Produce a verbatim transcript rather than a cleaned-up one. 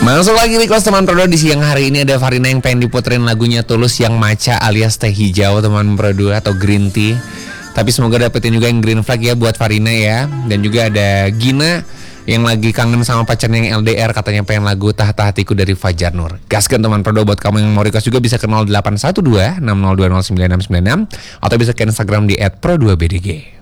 Masuk lagi request teman Prodo di siang hari ini. Ada Farina yang pengen diputerin lagunya Tulus yang maca alias teh hijau teman Prodo atau green tea. Tapi semoga dapetin juga yang green flag ya buat Farina ya. Dan juga ada Gina yang lagi kangen sama pacarnya yang L D R, katanya pengen lagu Tahta Hatiku dari Fajar Nur. Gaskan teman Prodo. Buat kamu yang mau request juga bisa ke nol delapan satu dua enam nol dua nol sembilan enam sembilan enam atau bisa ke Instagram di et pro dua b d g.